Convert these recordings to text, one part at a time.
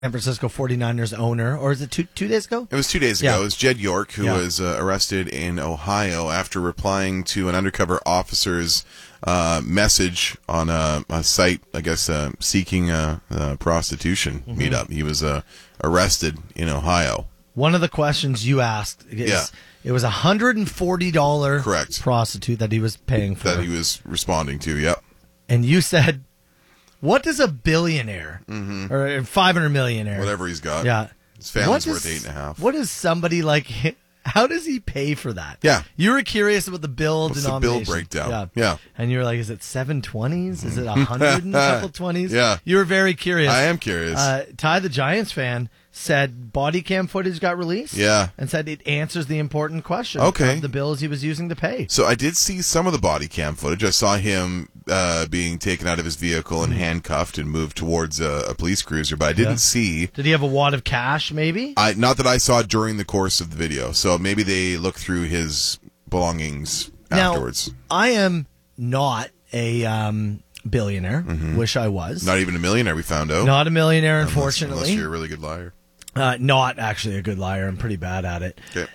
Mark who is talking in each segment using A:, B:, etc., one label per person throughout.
A: San Francisco 49ers owner, or is it two days ago?
B: It was 2 days ago.
A: Yeah.
B: It was Jed York, who was arrested in Ohio after replying to an undercover officer's message on a site, I guess, seeking a prostitution meetup. He was arrested in Ohio.
A: One of the questions you asked is, it was $140
B: Correct.
A: prostitute that he was paying for.
B: That he was responding to, yep.
A: And you said, what does a billionaire or a 500 millionaire,
B: Whatever he's got.
A: Yeah.
B: His family's worth 8.5.
A: What is somebody like, how does he pay for that?
B: Yeah.
A: You were curious about the bill
B: What's the
A: denomination.
B: bill breakdown?
A: Yeah. And you were like, is it 720s? Is it 100 and a couple 20s?
B: Yeah.
A: You were very curious.
B: I am curious.
A: Ty, the Giants fan, said body cam footage got released.
B: Yeah.
A: And said it answers the important question
B: Okay.
A: of the bills he was using to pay.
B: So I did see some of the body cam footage. I saw him being taken out of his vehicle and handcuffed and moved towards a police cruiser, but I didn't see.
A: Did he have a wad of cash, maybe?
B: Not that I saw during the course of the video. So maybe they looked through his belongings afterwards.
A: Now, I am not a billionaire. Wish I was.
B: Not even a millionaire, we found out.
A: Not a millionaire, unfortunately.
B: Unless you're a really good liar.
A: Not actually a good liar. I'm pretty bad at it.
B: Okay.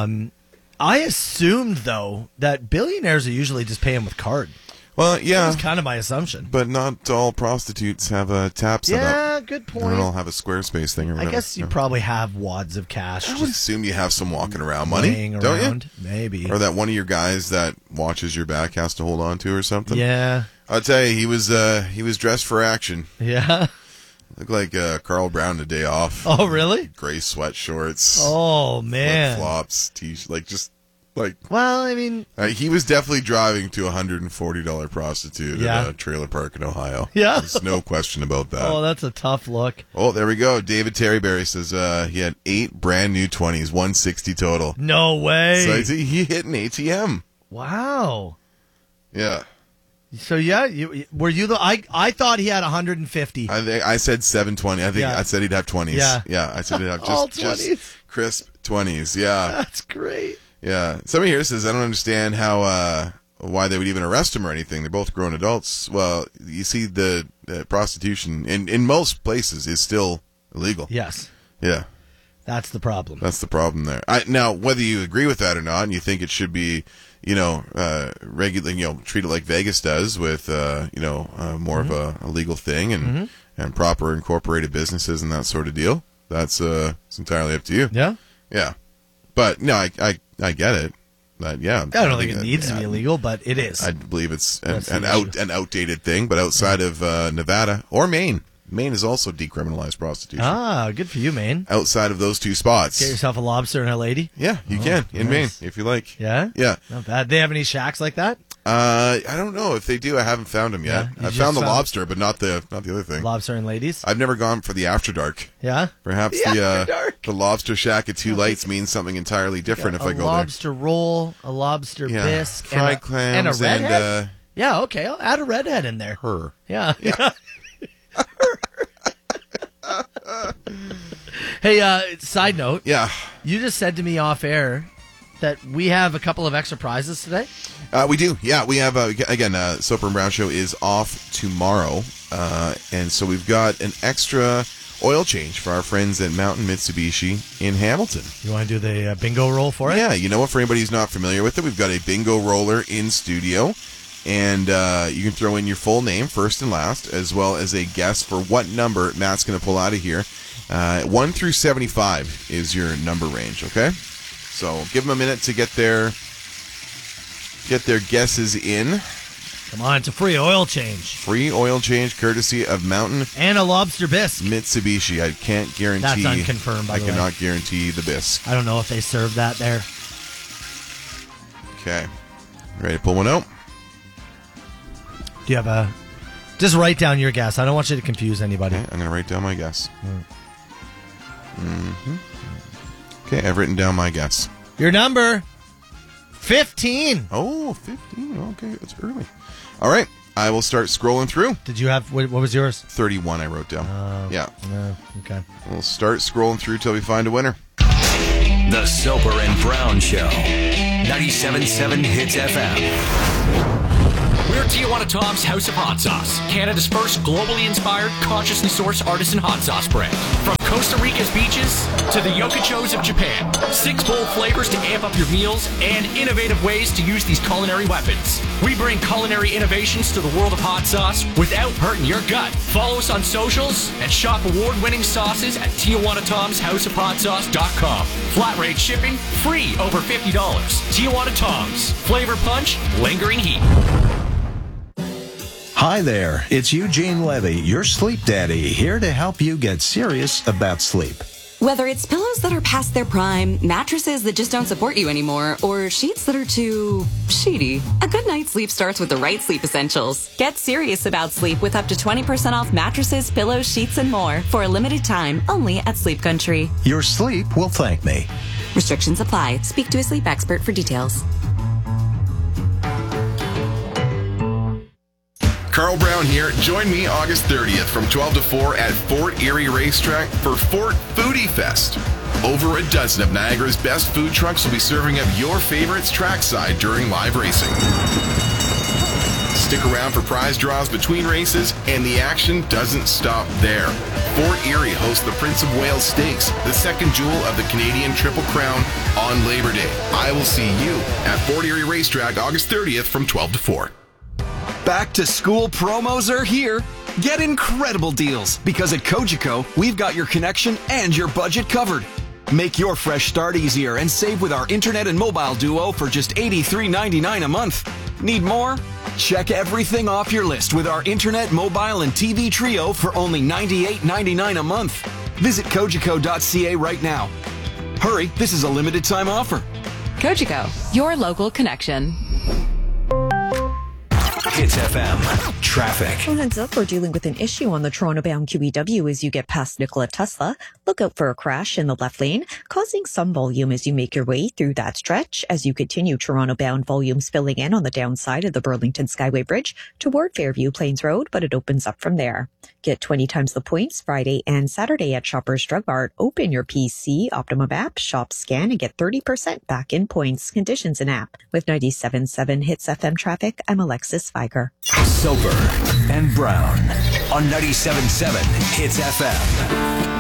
A: I assumed, though, that billionaires are usually just paying with card.
B: Well, yeah.
A: That was kind of my assumption.
B: But not all prostitutes have a tap set up.
A: Yeah, good point.
B: They don't all have a Squarespace thing or whatever.
A: I guess you probably have wads of cash.
B: I would assume you have some walking around money,
A: laying
B: don't
A: around,
B: you?
A: maybe.
B: Or that one of your guys that watches your back has to hold on to or something.
A: Yeah.
B: I'll tell you, he was dressed for action.
A: Yeah.
B: Looked like Carl Brown a day off.
A: Oh, really?
B: Gray sweat shorts.
A: Oh, man.
B: Flip-flops, t-shirt,
A: Well, I mean...
B: he was definitely driving to a $140 prostitute at a trailer park in Ohio.
A: Yeah.
B: There's no question about that.
A: Oh, that's a tough look.
B: Oh, there we go. David Terryberry says he had 8 brand new 20s, 160 total.
A: No way.
B: So he hit an ATM.
A: Wow.
B: Yeah.
A: So, yeah, were you the... I thought he had 150.
B: I said 720. I think I said he'd have 20s.
A: Yeah.
B: I said he'd have
A: All
B: just crisp 20s. Yeah.
A: That's great.
B: Yeah. Somebody here says, I don't understand why they would even arrest him or anything. They're both grown adults. Well, you see, the prostitution in most places is still illegal.
A: Yes.
B: Yeah.
A: That's the problem.
B: That's the problem there. Now, whether you agree with that or not, and you think it should be, regularly, treat it like Vegas does with, more of a legal thing and proper incorporated businesses and that sort of deal. That's it's entirely up to you.
A: Yeah.
B: Yeah. But no, I get it. But yeah,
A: I don't think it needs to be illegal, but it is.
B: I believe it's an outdated thing. But outside of Nevada or Maine is also decriminalized prostitution.
A: Ah, good for you, Maine.
B: Outside of those two spots,
A: Get yourself a lobster and a lady.
B: Yeah, you can in Maine if you like.
A: Yeah,
B: yeah,
A: not bad. They have any shacks like that?
B: I don't know if they do. I haven't found them yet.
A: Yeah,
B: I found the lobster, but not the other thing.
A: Lobster and ladies.
B: I've never gone for the After Dark.
A: Yeah,
B: perhaps the lobster shack at 2 Lights means something entirely different if I go there.
A: A lobster roll, a lobster bisque,
B: fried clams,
A: and a redhead. Yeah, okay, I'll add a redhead in there.
B: Her.
A: Yeah. Hey, side note.
B: Yeah.
A: You just said to me off air that we have a couple of extra prizes today.
B: We do. Yeah, we have, again, Soper and Brown Show is off tomorrow. And so we've got an extra oil change for our friends at Mountain Mitsubishi in Hamilton.
A: You want to do the bingo roll for it?
B: Yeah, you know what? For anybody who's not familiar with it, we've got a bingo roller in studio. And you can throw in your full name, first and last, as well as a guess for what number Matt's going to pull out of here. 1 through 75 is your number range, okay? So give them a minute to get their guesses in.
A: Come on, it's a free oil change.
B: Free oil change courtesy of Mountain.
A: And a lobster bisque.
B: Mitsubishi. I can't guarantee.
A: That's unconfirmed, by the way.
B: I cannot guarantee the bisque.
A: I don't know if they serve that there.
B: Okay. Ready to pull one out?
A: Do you have a... Just write down your guess. I don't want you to confuse anybody.
B: Okay, I'm going to write down my guess. Okay, I've written down my guess.
A: Your number, 15.
B: Oh, 15. Okay, that's early. All right, I will start scrolling through.
A: Did you have... What was yours?
B: 31 I wrote down. Yeah.
A: Okay.
B: We'll start scrolling through till we find a winner.
C: The Soper and Brown Show. 97.7 Hits FM. We're Tijuana Tom's House of Hot Sauce, Canada's first globally inspired, consciously sourced artisan hot sauce brand. From Costa Rica's beaches to the yokochos of Japan, 6 bold flavors to amp up your meals and innovative ways to use these culinary weapons. We bring culinary innovations to the world of hot sauce without hurting your gut. Follow us on socials and shop award-winning sauces at TijuanaTomsHouseOfHotSauce.com. Flat rate shipping, free over $50. Tijuana Tom's, flavor punch, lingering heat.
D: Hi there, it's Eugene Levy, your sleep daddy, here to help you get serious about sleep.
E: Whether it's pillows that are past their prime, mattresses that just don't support you anymore, or sheets that are too sheety, a good night's sleep starts with the right sleep essentials. Get serious about sleep with up to 20% off mattresses, pillows, sheets, and more for a limited time only at Sleep Country.
D: Your sleep will thank me.
E: Restrictions apply. Speak to a sleep expert for details.
B: Carl Brown here. Join me August 30th from 12 to 4 at Fort Erie Racetrack for Fort Foodie Fest. Over a dozen of Niagara's best food trucks will be serving up your favorites trackside during live racing. Stick around for prize draws between races, and the action doesn't stop there. Fort Erie hosts the Prince of Wales Stakes, the second jewel of the Canadian Triple Crown, on Labor Day. I will see you at Fort Erie Racetrack August 30th from 12 to 4.
F: Back to school promos are here. Get incredible deals because at Cogeco, we've got your connection and your budget covered. Make your fresh start easier and save with our internet and mobile duo for just $83.99 a month. Need more? Check everything off your list with our internet, mobile, and TV trio for only $98.99 a month. Visit Cogeco.ca right now. Hurry, this is a limited time offer.
G: Cogeco, your local connection.
C: Hits FM. Traffic.
H: Well, heads up, we're dealing with an issue on the Toronto-bound QEW as you get past Nikola Tesla. Look out for a crash in the left lane, causing some volume as you make your way through that stretch. As you continue, Toronto-bound volume spilling in on the downside of the Burlington Skyway Bridge toward Fairview Plains Road, but it opens up from there. Get 20 times the points Friday and Saturday at Shoppers Drug Mart. Open your PC, Optimum app, shop, scan, and get 30% back in points. Conditions in app. With 97.7 Hits FM traffic, I'm Alexis Figer.
C: Soper and Brown on 97.7 Hits FM.